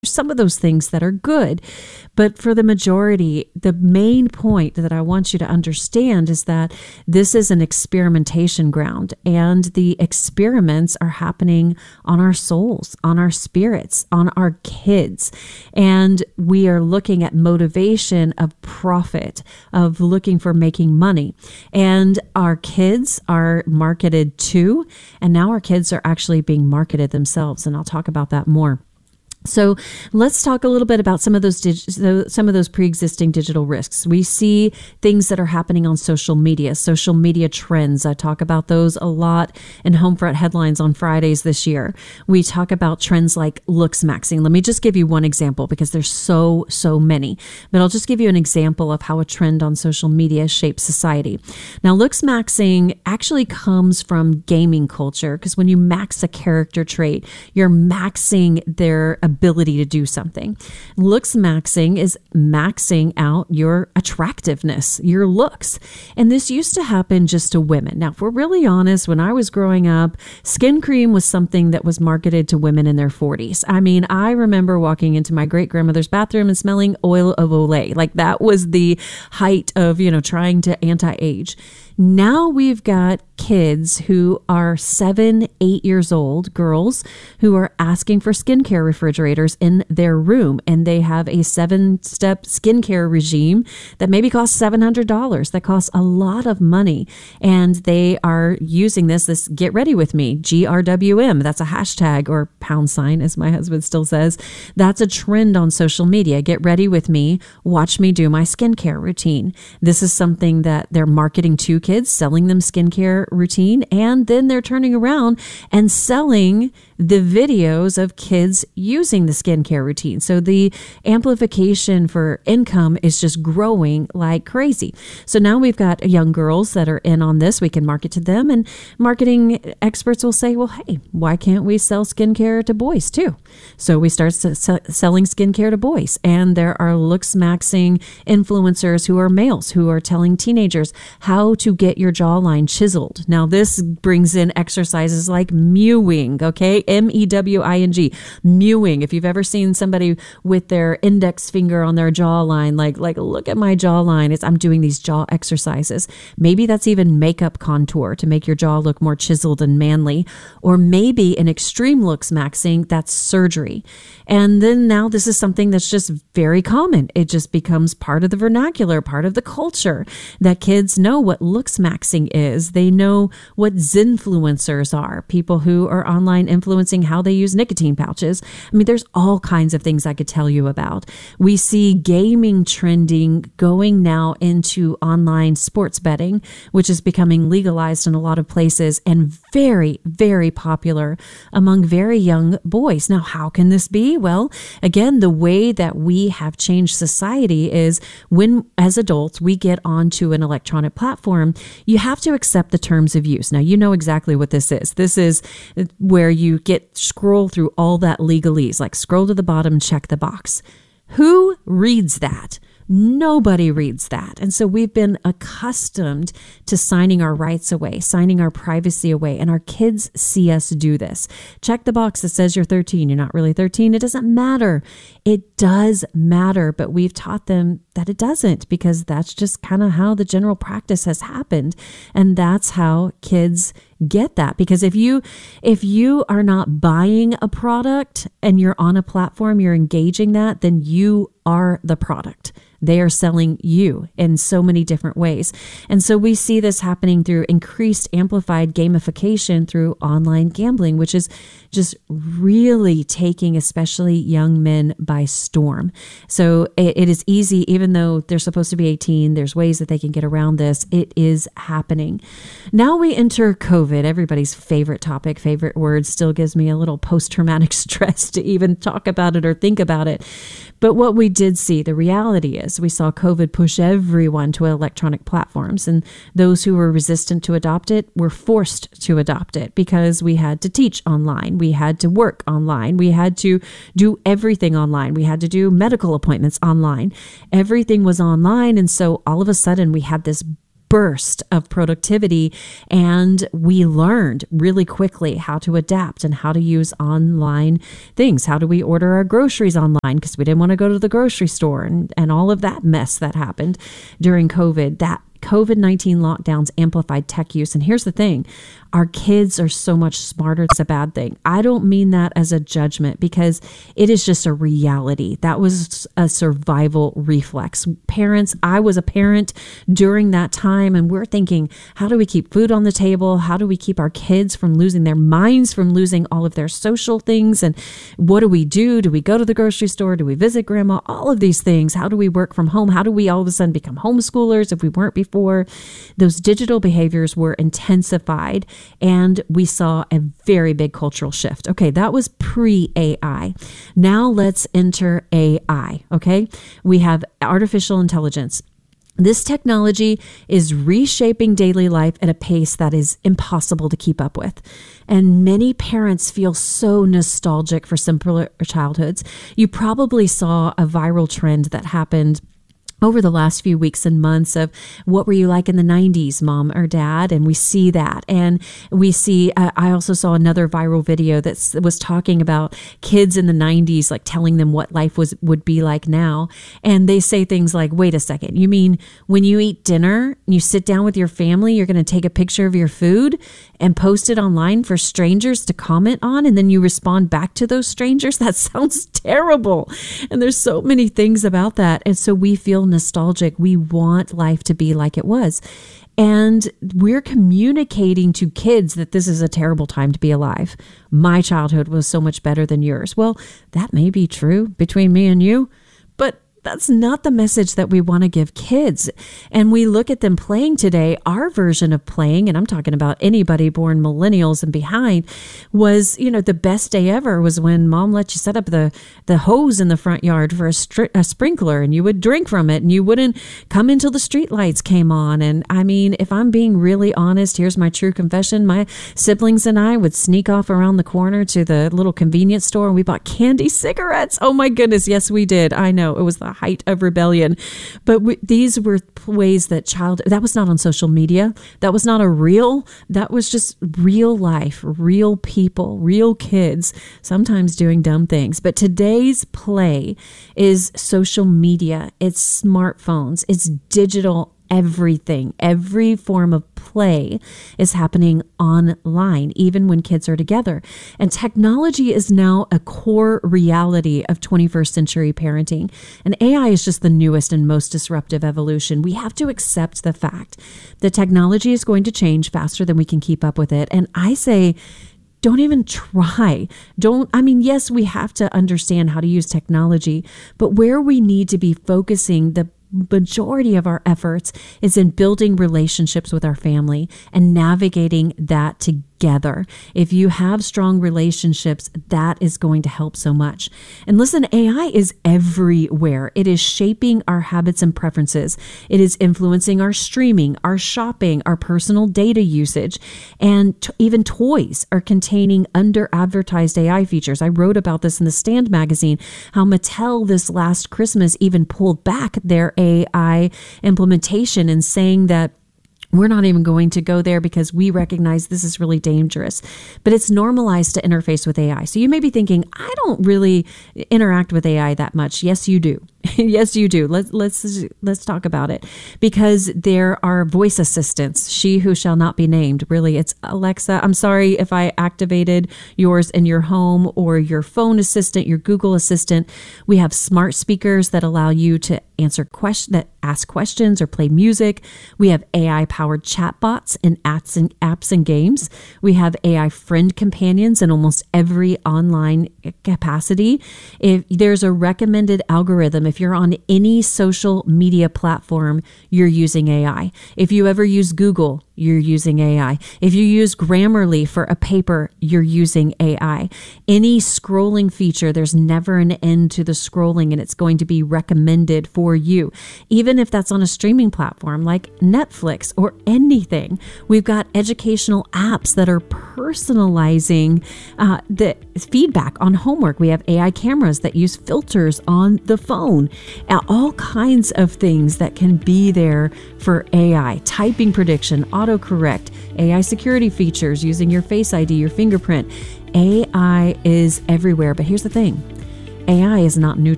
some of those things that are good. But for the majority, the main point that I want you to understand is that this is an experimentation ground, and the experiments are happening on our souls, on our spirits, on our kids. And we are looking at motivation of profit, of looking for making money. And our kids are marketed to, and now our kids are actually being marketed themselves. And I'll talk about that more. So let's talk a little bit about some of those pre-existing digital risks. We see things that are happening on social media trends. I talk about those a lot in Homefront Headlines on Fridays this year. We talk about trends like looks maxing. Let me just give you one example because there's so many, but I'll just give you an example of how a trend on social media shapes society. Now, looks maxing actually comes from gaming culture, because when you max a character trait, you're maxing their ability to do something. Looks maxing is maxing out your attractiveness, your looks. And this used to happen just to women. Now, if we're really honest, when I was growing up, skin cream was something that was marketed to women in their 40s. I mean, I remember walking into my great-grandmother's bathroom and smelling oil of Olay. Like, that was the height of, trying to anti-age. Now we've got kids who are 7, 8 years old, girls, who are asking for skincare refrigerators in their room. And they have a 7-step skincare regime that maybe costs $700. That costs a lot of money. And they are using this Get Ready With Me, GRWM. That's a hashtag, or £, as my husband still says. That's a trend on social media. Get ready with me. Watch me do my skincare routine. This is something that they're marketing to kids, selling them skincare routine, and then they're turning around and selling the videos of kids using the skincare routine. So the amplification for income is just growing like crazy. So now we've got young girls that are in on this. We can market to them, and marketing experts will say, well, hey, why can't we sell skincare to boys too? So we start selling skincare to boys, and there are looks maxing influencers who are males who are telling teenagers how to get your jawline chiseled. Now, this brings in exercises like mewing, okay? MEWING, mewing. If you've ever seen somebody with their index finger on their jawline, like look at my jawline, I'm doing these jaw exercises. Maybe that's even makeup contour to make your jaw look more chiseled and manly. Or maybe in extreme looks maxing, that's surgery. And then now this is something that's just very common. It just becomes part of the vernacular, part of the culture, that kids know what looks maxing is. They know what Zinfluencers are, people who are online influencing how they use nicotine pouches. I mean, there's all kinds of things I could tell you about. We see gaming trending going now into online sports betting, which is becoming legalized in a lot of places and very, very popular among very young boys. Now, how can this be? Well, again, the way that we have changed society is when, as adults, we get onto an electronic platform, you have to accept the terms of use. Now, you know exactly what this is. This is where you scroll through all that legalese, like scroll to the bottom, check the box. Who reads that? Nobody reads that. And so we've been accustomed to signing our rights away, signing our privacy away, and our kids see us do this. Check the box that says you're 13. You're not really 13. It doesn't matter. It does matter, but we've taught them that it doesn't, because that's just kind of how the general practice has happened. And that's how kids get that. Because if you are not buying a product and you're on a platform, you're engaging that, then you are the product. They are selling you in so many different ways. And so we see this happening through increased amplified gamification through online gambling, which is just really taking especially young men by storm. So it is easy, even though they're supposed to be 18, there's ways that they can get around this. It is happening. Now we enter COVID, everybody's favorite topic, favorite word. Still gives me a little post-traumatic stress to even talk about it or think about it. But what we did see, the reality is we saw COVID push everyone to electronic platforms, and those who were resistant to adopt it were forced to adopt it because we had to teach online. We had to work online. We had to do everything online. We had to do medical appointments online. Everything was online. And so all of a sudden we had this burst of productivity, and we learned really quickly how to adapt and how to use online things. How do we order our groceries online because we didn't want to go to the grocery store, and all of that mess that happened during COVID. That COVID-19 lockdowns amplified tech use. And here's the thing, our kids are so much smarter. It's a bad thing. I don't mean that as a judgment, because it is just a reality. That was a survival reflex. Parents, I was a parent during that time, and we're thinking, how do we keep food on the table? How do we keep our kids from losing their minds, from losing all of their social things? And what do we do? Do we go to the grocery store? Do we visit grandma? All of these things. How do we work from home? How do we all of a sudden become homeschoolers if we weren't before? Those digital behaviors were intensified, and we saw a very big cultural shift. Okay, that was pre-AI. Now let's enter AI, okay? We have artificial intelligence. This technology is reshaping daily life at a pace that is impossible to keep up with. And many parents feel so nostalgic for simpler childhoods. You probably saw a viral trend that happened over the last few weeks and months of what were you like in the 90s, mom or dad? And we see that. And we see, I also saw another viral video that was talking about kids in the 90s, like telling them what life would be like now. And they say things like, wait a second, you mean when you eat dinner and you sit down with your family, you're going to take a picture of your food and post it online for strangers to comment on, and then you respond back to those strangers? That sounds terrible. And there's so many things about that. And so we feel nostalgic. We want life to be like it was. And we're communicating to kids that this is a terrible time to be alive. My childhood was so much better than yours. Well, that may be true between me and you, but that's not the message that we want to give kids. And we look at them playing today. Our version of playing, and I'm talking about anybody born millennials and behind, was, the best day ever was when mom let you set up the hose in the front yard for a sprinkler, and you would drink from it, and you wouldn't come until the street lights came on. And I mean, if I'm being really honest, here's my true confession. My siblings and I would sneak off around the corner to the little convenience store, and we bought candy cigarettes. Oh my goodness. Yes, we did. I know it was the height of rebellion, but these were ways that that was not on social media. That was not that was just real life, real people, real kids, sometimes doing dumb things. But today's play is social media. It's smartphones. It's digital everything. Every form of play is happening online, even when kids are together. And technology is now a core reality of 21st century parenting. And AI is just the newest and most disruptive evolution. We have to accept the fact that technology is going to change faster than we can keep up with it. And I say, don't even try. Yes, we have to understand how to use technology, but where we need to be focusing the majority of our efforts is in building relationships with our family and navigating that together. If you have strong relationships, that is going to help so much. And listen, AI is everywhere. It is shaping our habits and preferences. It is influencing our streaming, our shopping, our personal data usage, and even toys are containing under-advertised AI features. I wrote about this in the Stand magazine, how Mattel this last Christmas even pulled back their AI implementation and saying that we're not even going to go there because we recognize this is really dangerous. But it's normalized to interface with AI. So you may be thinking, I don't really interact with AI that much. Yes, you do. Yes, you do. Let's talk about it, because there are voice assistants. She who shall not be named. Really, it's Alexa. I'm sorry if I activated yours in your home, or your phone assistant, your Google Assistant. We have smart speakers that allow you to answer questions, that ask questions or play music. We have AI-powered chatbots in apps and games. We have AI friend companions in almost every online capacity. If there's a recommended algorithm, if you're on any social media platform, you're using AI. If you ever use Google, you're using AI. If you use Grammarly for a paper, you're using AI. Any scrolling feature, there's never an end to the scrolling, and it's going to be recommended for you. Even if that's on a streaming platform like Netflix or anything, we've got educational apps that are personalizing the feedback on homework. We have AI cameras that use filters on the phone. All kinds of things that can be there for AI. Typing prediction, autocorrect, AI security features using your Face ID, your fingerprint. AI is everywhere. But here's the thing. AI is not neutral.